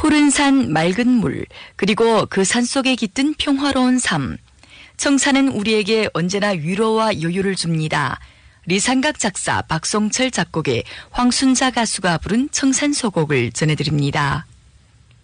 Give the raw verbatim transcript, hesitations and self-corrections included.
푸른 산 맑은 물 그리고 그 산속에 깃든 평화로운 삶. 청산은 우리에게 언제나 위로와 여유를 줍니다. 리상각 작사 박성철 작곡의 황순자 가수가 부른 청산소곡을 전해드립니다.